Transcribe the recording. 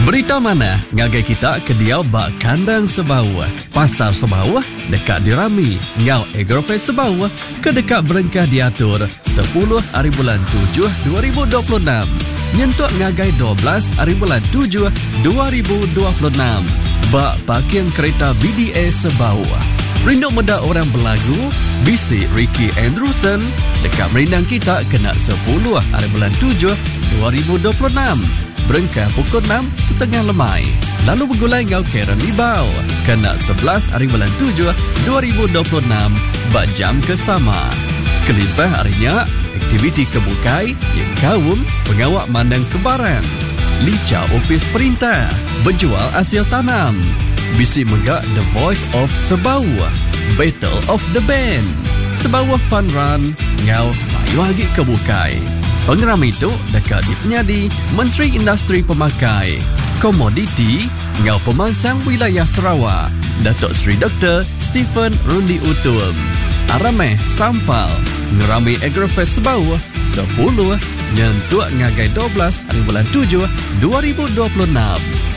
Berita mana ngagai kita ke dia bak kandang Sebau. Pasar Sebau dekat dirami ngau Agrofest Sebau ke dekat berengkah diatur 10 hari bulan 7 2026. Nyentuk ngagai 12 hari bulan 7 2026. Bak parking kereta BDA Sebau. Rindu muda orang berlagu, bisi Ricky Andrewson dekat merindang kita kena 10 hari bulan 7 2026. Berengkah pukul 6.30 lemai. Lalu bergulai ngau Karen Libau. Kena 11 hari bulan 7 2026. Bak jam kesama. Kelimpah harinya, aktiviti kebukai yang kaum pengawak mandang kebaran. Lica opis perintah. Berjual hasil tanam. Bisi megak The Voice of Sebau. Battle of the Band. Sebau Fun Run. Ngau mayu lagi kebukai. Pengeram itu dekat di penyadi Menteri Industri Pemakai Komoditi ngau pemansang wilayah Sarawak Datuk Seri Dr. Stephen Rundi Utul. Arameh Sampal ngerami Agrofest Sebau 10 nyentuk ngagai 12 hari bulan 7 2026.